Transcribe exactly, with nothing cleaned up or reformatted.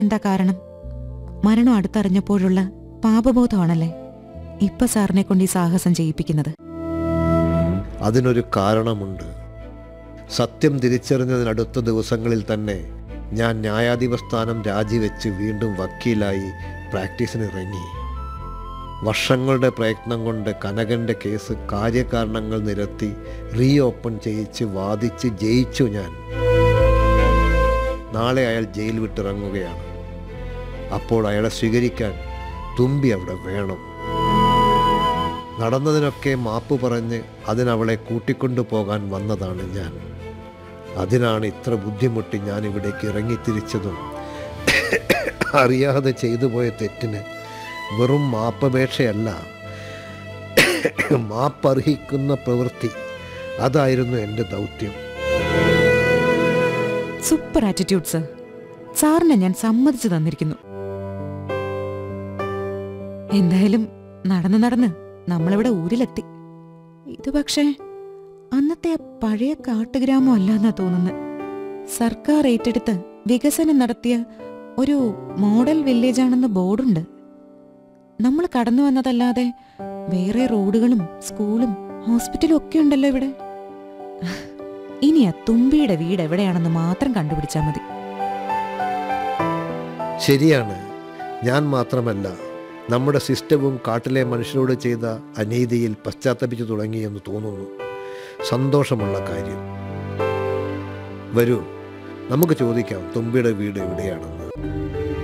എന്താ കാരണം? മരണം അടുത്തറിഞ്ഞപ്പോഴുള്ള പാപബോധമാണല്ലേ ഇപ്പൊ സാറിനെ കൊണ്ട് ഈ സാഹസം ചെയ്യിപ്പിക്കുന്നത്? അതിനൊരു കാരണമുണ്ട്. സത്യം തിരിച്ചറിഞ്ഞതിനടുത്ത ദിവസങ്ങളിൽ തന്നെ ഞാൻ ന്യായാധിപസ്ഥാനം രാജിവെച്ച് വീണ്ടും വക്കീലായി പ്രാക്ടീസിന് ഇറങ്ങി. വർഷങ്ങളുടെ പ്രയത്നം കൊണ്ട് കനകൻ്റെ കേസ് കാര്യകാരണങ്ങൾ നിരത്തി റീ ഓപ്പൺ ചെയ്യിച്ച് വാദിച്ച് ജയിച്ചു ഞാൻ. നാളെ അയാൾ ജയിൽ വിട്ടിറങ്ങുകയാണ്. അപ്പോൾ അയാളെ സ്വീകരിക്കാൻ തുമ്പി അവിടെ വേണം. നടന്നതിനൊക്കെ മാപ്പ് പറഞ്ഞ് അതിനവളെ കൂട്ടിക്കൊണ്ടു പോകാൻ വന്നതാണ് ഞാൻ. അതിനാണ് ഇത്ര ബുദ്ധിമുട്ടി ഞാൻ ഇവിടേക്ക് ഇറങ്ങിത്തിരിച്ചതും അറിയാതെ ചെയ്തു പോയ തെറ്റിന് വെറും മാപ്പപേക്ഷയല്ല, മാപ്പർഹിക്കുന്ന പ്രവൃത്തി. അതായിരുന്നു എൻ്റെ ദൗത്യം. Super attitude sir. സാറിനെ ഞാൻ സമ്മതിച്ചു തന്നിരിക്കുന്നു. എന്തായാലും നടന്ന് നടന്ന് നമ്മളിവിടെ ഊരിലെത്തി. ഇത് പക്ഷേ അന്നത്തെ പഴയ കാട്ടുഗ്രാമം അല്ലാന്നാ തോന്നുന്നത്. സർക്കാർ ഏറ്റെടുത്ത് വികസനം നടത്തിയ ഒരു മോഡൽ വില്ലേജാണെന്ന് ബോർഡുണ്ട്. നമ്മൾ കടന്നു വന്നതല്ലാതെ വേറെ റോഡുകളും സ്കൂളും ഹോസ്പിറ്റലും ഒക്കെ ഉണ്ടല്ലോ ഇവിടെ. ഇനി ആ തുമ്പിയുടെ വീട് എവിടെയാണെന്ന് മാത്രം കണ്ടുപിടിച്ചാൽ മതി. ശരിയാണ്. ഞാൻ മാത്രമല്ല, നമ്മുടെ സിസ്റ്റവും കാട്ടിലെ മനുഷ്യരോട് ചെയ്ത അനീതിയിൽ പശ്ചാത്തപിച്ചു തുടങ്ങിയെന്ന് തോന്നുന്നു. സന്തോഷമുള്ള കാര്യം. വരൂ, നമുക്ക് ചോദിക്കാം തുമ്പിയുടെ വീട് എവിടെയാണെന്ന്.